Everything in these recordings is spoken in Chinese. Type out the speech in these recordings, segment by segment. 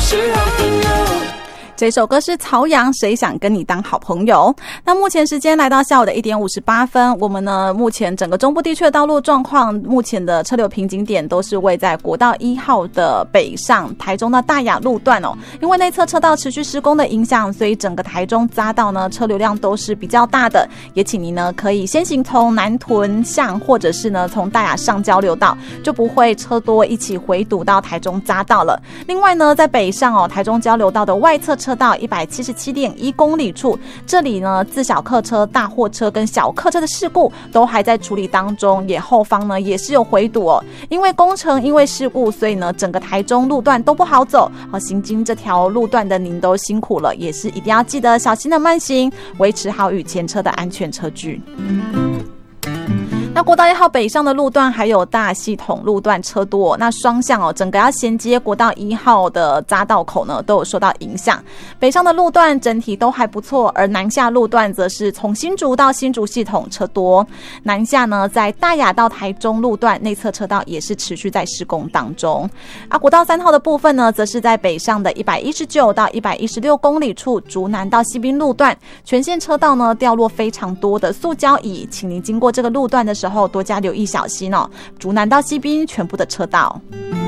是好朋友。 这首歌是曹阳，谁想跟你当好朋友。那目前时间来到下午的1点58分，我们呢目前整个中部地区的道路状况，目前的车流瓶颈点都是位在国道1号的北上台中的大雅路段哦。因为内侧车道持续施工的影响，所以整个台中匝道呢车流量都是比较大的，也请您呢可以先行从南屯向，或者是呢从大雅上交流道，就不会车多一起回堵到台中匝道了。另外呢，在北上哦台中交流道的外侧车道 177.1 公里处，这里呢自小客车、大货车跟小客车的事故都还在处理当中，也后方呢也是有回堵哦。因为工程因为事故，所以呢整个台中路段都不好走，行经这条路段的您都辛苦了，也是一定要记得小心的慢行，维持好与前车的安全车距。那国道1号北上的路段还有大系统路段车多，那双向哦，整个要衔接国道1号的匝道口呢都有受到影响。北上的路段整体都还不错，而南下路段则是从新竹到新竹系统车多。南下呢，在大雅到台中路段内侧车道也是持续在施工当中。国道3号的部分呢，则是在北上的119到116公里处，竹南到西滨路段全线车道呢掉落非常多的塑胶椅，请您经过这个路段的时候多加留意小心哦。竹南到西滨全部的车道。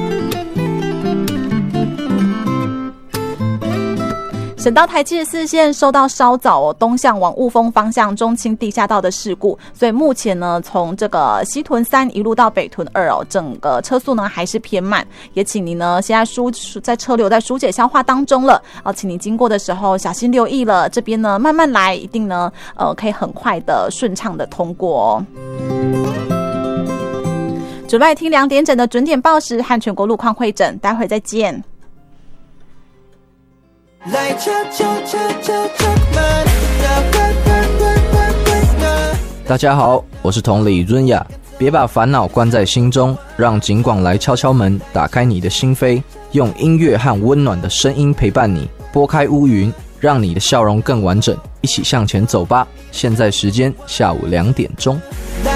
省道台74线受到稍早东向往雾峰方向中清地下道的事故，所以目前呢从这个西屯3一路到北屯2整个车速呢还是偏慢，也请您呢现在在车流在疏解消化当中了请您经过的时候小心留意了，这边呢慢慢来，一定呢可以很快的顺畅的通过哦。准备听2点整的准点报时和全国路况会诊，待会再见。 来大家好，我是同理润雅，别把烦恼关在心中，让警广来敲敲门，打开你的心扉，用音乐和温暖的声音陪伴你，拨开乌云，让你的笑容更完整，一起向前走吧。现在时间下午2点钟。